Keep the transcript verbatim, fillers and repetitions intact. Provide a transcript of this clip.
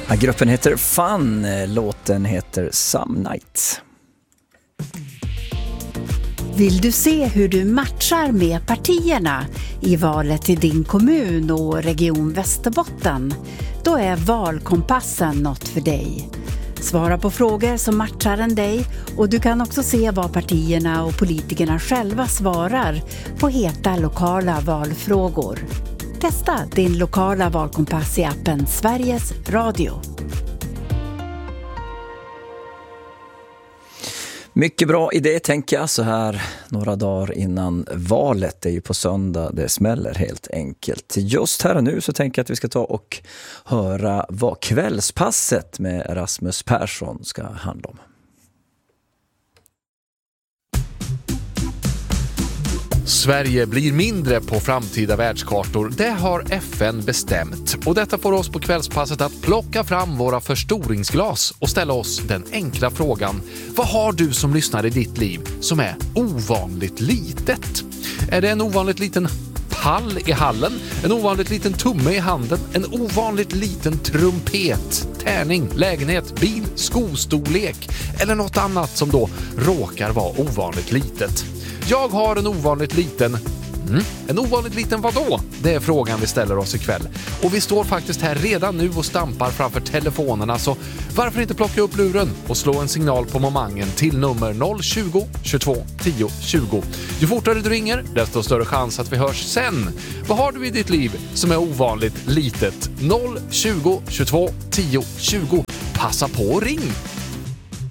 Ja, gruppen heter Fun, låten heter Some Night. Vill du se hur du matchar med partierna i valet till din kommun och region Västerbotten? Då är Valkompassen något för dig. Svara på frågor som matchar en dig och du kan också se vad partierna och politikerna själva svarar på heta lokala valfrågor. Testa din lokala valkompass i appen Sveriges Radio. Mycket bra idé, tänker jag, så här några dagar innan valet. Det är ju på söndag, det smäller helt enkelt. Just här och nu så tänker jag att vi ska ta och höra vad kvällspasset med Rasmus Persson ska handla om. Sverige blir mindre på framtida världskartor. Det har F N bestämt. Och detta får oss på kvällspasset att plocka fram våra förstoringsglas och ställa oss den enkla frågan: vad har du som lyssnar i ditt liv som är ovanligt litet? Är det en ovanligt liten pall i hallen, en ovanligt liten tumme i handen, en ovanligt liten trumpet, tärning, lägenhet, bil, skostorlek eller något annat som då råkar vara ovanligt litet? Jag har en ovanligt liten... Mm, en ovanligt liten vadå? Det är frågan vi ställer oss ikväll. Och vi står faktiskt här redan nu och stampar framför telefonerna, så varför inte plocka upp luren och slå en signal på momangen till nummer noll tjugo, tjugotvå, tio, tjugo. Ju fortare du ringer, desto större chans att vi hörs sen. Vad har du i ditt liv som är ovanligt litet? noll tjugo, tjugotvå, tio, tjugo. Passa på och ring!